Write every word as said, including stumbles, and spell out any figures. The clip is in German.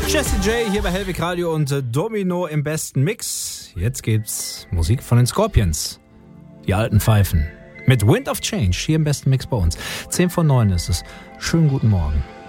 Jessie J hier bei Hellwig Radio und Domino im besten Mix. Jetzt gibt's Musik von den Scorpions. Die alten Pfeifen. Mit Wind of Change hier im besten Mix bei uns. zehn vor neun ist es. Schönen guten Morgen.